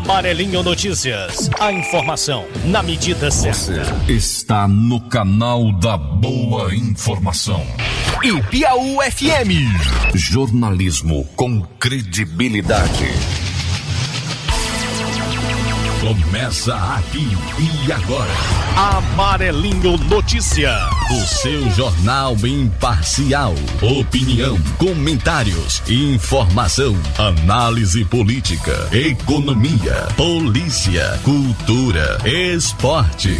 Amarelinho Notícias. A informação na medida certa. Você está no canal da boa informação. Piauí FM. Jornalismo com credibilidade. Começa aqui e agora. Amarelinho Notícia. O seu jornal imparcial. Opinião, comentários, informação, análise política, economia, polícia, cultura, esporte.